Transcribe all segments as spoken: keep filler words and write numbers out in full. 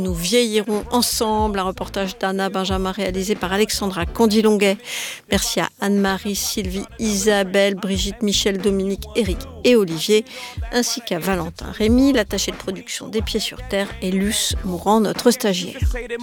Nous vieillirons ensemble, un reportage d'Anna Benjamin réalisé par Alexandra Candilonguet. Merci à Anne-Marie, Sylvie, Isabelle, Brigitte, Michel, Dominique, Eric et Olivier, ainsi qu'à Valentin Rémy, l'attaché de production des Pieds sur Terre, et Luce Mourant, notre stagiaire.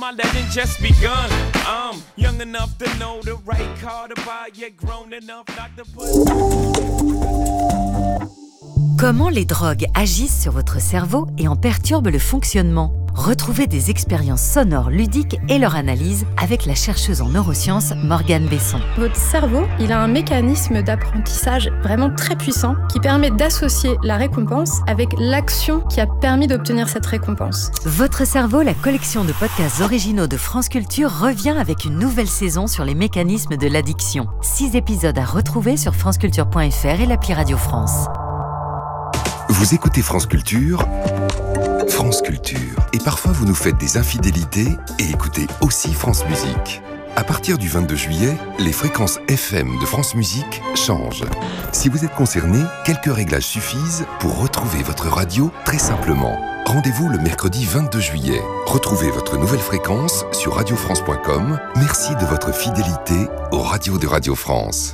Comment les drogues agissent sur votre cerveau et en perturbent le fonctionnement ? Retrouvez des expériences sonores ludiques et leur analyse avec la chercheuse en neurosciences Morgane Besson. Votre cerveau, il a un mécanisme d'apprentissage vraiment très puissant qui permet d'associer la récompense avec l'action qui a permis d'obtenir cette récompense. Votre cerveau, la collection de podcasts originaux de France Culture, revient avec une nouvelle saison sur les mécanismes de l'addiction. Six épisodes à retrouver sur franceculture point f r et l'appli Radio France. Vous écoutez France Culture, France Culture. Et parfois vous nous faites des infidélités et écoutez aussi France Musique. À partir du vingt-deux juillet, les fréquences F M de France Musique changent. Si vous êtes concerné, quelques réglages suffisent pour retrouver votre radio très simplement. Rendez-vous le mercredi vingt-deux juillet. Retrouvez votre nouvelle fréquence sur radio france point com. Merci de votre fidélité aux radios de Radio France.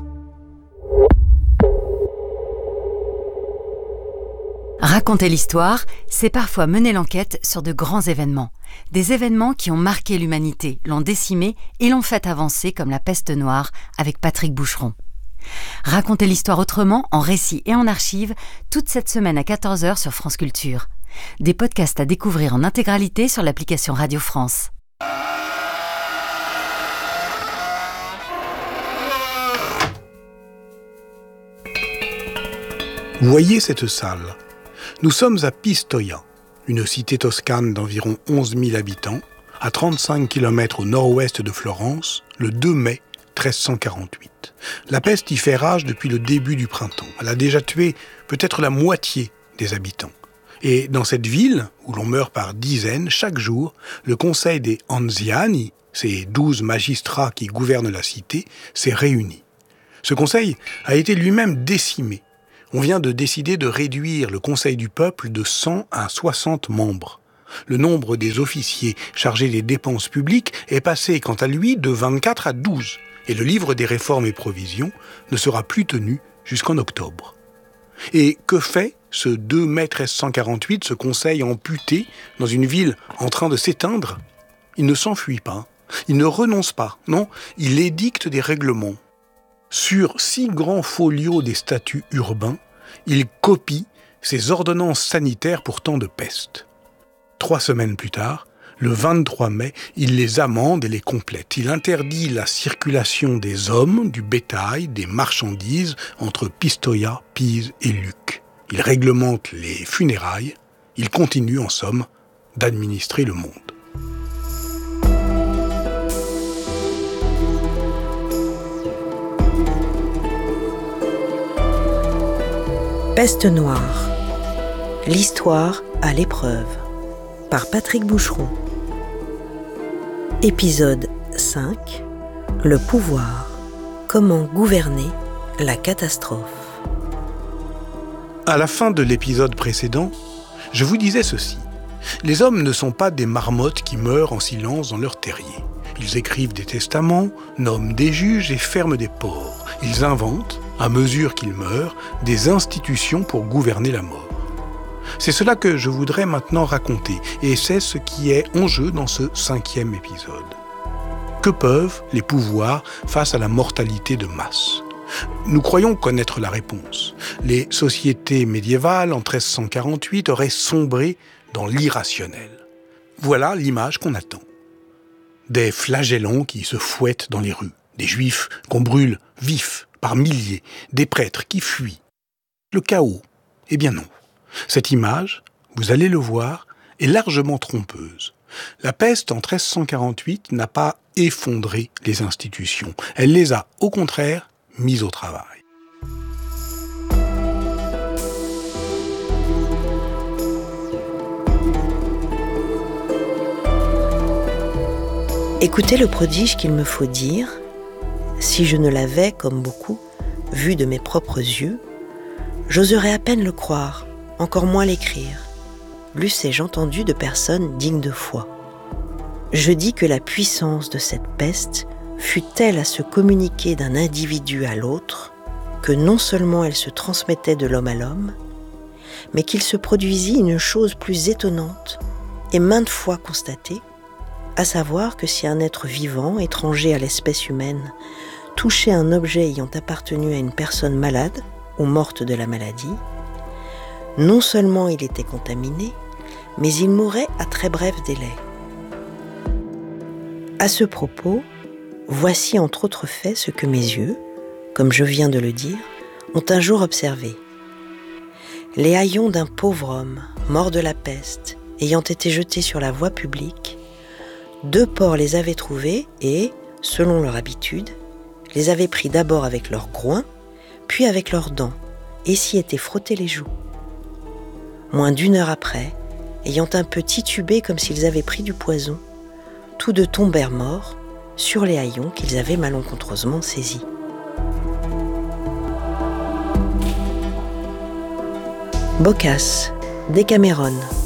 Raconter l'histoire, c'est parfois mener l'enquête sur de grands événements. Des événements qui ont marqué l'humanité, l'ont décimée et l'ont fait avancer comme la peste noire avec Patrick Boucheron. Raconter l'histoire autrement, en récit et en archives, toute cette semaine à quatorze heures sur France Culture. Des podcasts à découvrir en intégralité sur l'application Radio France. Voyez cette salle. Nous sommes à Pistoia, une cité toscane d'environ onze mille habitants, à trente-cinq kilomètres au nord-ouest de Florence, le deux mai treize cent quarante-huit. La peste y fait rage depuis le début du printemps. Elle a déjà tué peut-être la moitié des habitants. Et dans cette ville, où l'on meurt par dizaines, chaque jour, le conseil des Anziani, ces douze magistrats qui gouvernent la cité, s'est réuni. Ce conseil a été lui-même décimé. On vient de décider de réduire le Conseil du peuple de cent à soixante membres. Le nombre des officiers chargés des dépenses publiques est passé, quant à lui, de vingt-quatre à douze. Et le livre des réformes et provisions ne sera plus tenu jusqu'en octobre. Et que fait ce deux mai treize cent quarante-huit, ce conseil amputé, dans une ville en train de s'éteindre ? Il ne s'enfuit pas, il ne renonce pas, non, il édicte des règlements. Sur six grands folios des statuts urbains, il copie ces ordonnances sanitaires pour temps de peste. Trois semaines plus tard, le vingt-trois mai, il les amende et les complète. Il interdit la circulation des hommes, du bétail, des marchandises entre Pistoia, Pise et Lucques. Il réglemente les funérailles. Il continue, en somme, d'administrer le monde. Peste noire. L'histoire à l'épreuve. Par Patrick Boucheron. Épisode cinq. Le pouvoir. Comment gouverner la catastrophe. À la fin de l'épisode précédent, je vous disais ceci. Les hommes ne sont pas des marmottes qui meurent en silence dans leur terrier. Ils écrivent des testaments, nomment des juges et ferment des ports. Ils inventent, à mesure qu'ils meurent, des institutions pour gouverner la mort. C'est cela que je voudrais maintenant raconter, et c'est ce qui est en jeu dans ce cinquième épisode. Que peuvent les pouvoirs face à la mortalité de masse ? Nous croyons connaître la réponse. Les sociétés médiévales, en treize cent quarante-huit, auraient sombré dans l'irrationnel. Voilà l'image qu'on attend. Des flagellants qui se fouettent dans les rues, des juifs qu'on brûle vifs par milliers, des prêtres qui fuient. Le chaos. Eh bien non. Cette image, vous allez le voir, est largement trompeuse. La peste en treize cent quarante-huit n'a pas effondré les institutions. Elle les a, au contraire, mises au travail. Écoutez le prodige qu'il me faut dire, si je ne l'avais, comme beaucoup, vu de mes propres yeux, j'oserais à peine le croire, encore moins l'écrire. L'eussé-je entendu de personnes dignes de foi. je dis que la puissance de cette peste fut telle à se communiquer d'un individu à l'autre que non seulement elle se transmettait de l'homme à l'homme, mais qu'il se produisit une chose plus étonnante et maintes fois constatée, à savoir que si un être vivant, étranger à l'espèce humaine, touchait un objet ayant appartenu à une personne malade ou morte de la maladie, non seulement il était contaminé, mais il mourait à très bref délai. À ce propos, voici entre autres faits ce que mes yeux, comme je viens de le dire, ont un jour observé. Les haillons d'un pauvre homme, mort de la peste, ayant été jetés sur la voie publique, deux porcs les avaient trouvés et, selon leur habitude, les avaient pris d'abord avec leurs groins, puis avec leurs dents, et s'y étaient frottés les joues. Moins d'une heure après, ayant un peu titubé comme s'ils avaient pris du poison, tous deux tombèrent morts sur les haillons qu'ils avaient malencontreusement saisis. Boccace, Décameron.